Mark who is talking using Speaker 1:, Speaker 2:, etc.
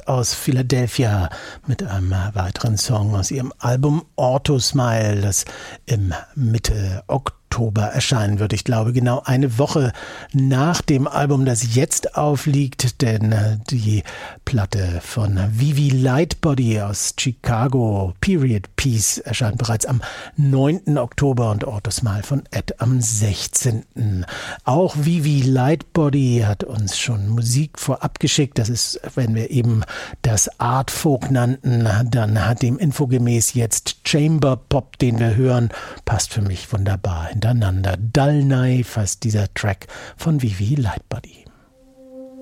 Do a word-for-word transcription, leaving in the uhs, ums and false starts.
Speaker 1: Band aus Philadelphia mit einem weiteren Song aus ihrem Album Auto Smile, das im Mitte Oktober erscheinen wird. Ich glaube, genau eine Woche nach dem Album, das jetzt aufliegt, denn die Platte von Vivi Lightbody aus Chicago, Period Piece, erscheint bereits am neunten Oktober und Auto Smile von Ed am sechzehnten Auch Vivi Lightbody hat uns schon Musik vorab geschickt. Das ist, wenn wir eben das Art Folk nannten, dann hat dem infogemäß jetzt Chamber Pop, den wir hören, passt für mich wunderbar hintereinander. Dull Knife heißt dieser Track von Vivi Lightbody.